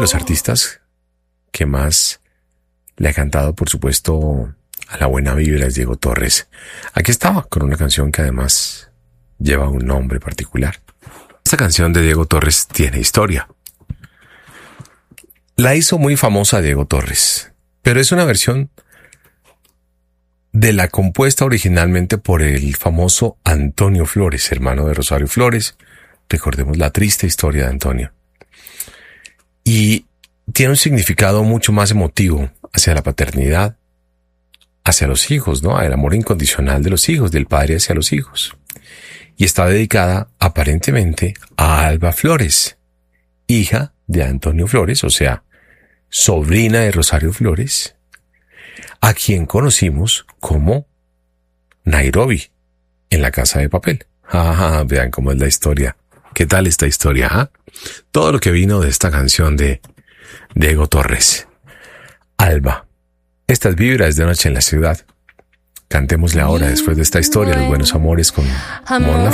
los artistas que más le ha cantado, por supuesto, a la buena vibra es Diego Torres. Aquí estaba con una canción que además lleva un nombre particular. Esta canción de Diego Torres tiene historia. La hizo muy famosa Diego Torres, pero es una versión de la compuesta originalmente por el famoso Antonio Flores, hermano de Rosario Flores. Recordemos la triste historia de Antonio. Y tiene un significado mucho más emotivo hacia la paternidad, hacia los hijos, ¿no? El amor incondicional de los hijos, del padre hacia los hijos. Y está dedicada aparentemente a Alba Flores, hija de Antonio Flores, o sea, sobrina de Rosario Flores, a quien conocimos como Nairobi en La Casa de Papel. Vean cómo es la historia. ¿Qué tal esta historia? Todo lo que vino de esta canción de Diego Torres. Alba. Estas vibras de Noche en la Ciudad. Cantémosle ahora, después de esta historia, Los Buenos Amores con Mon Laferte.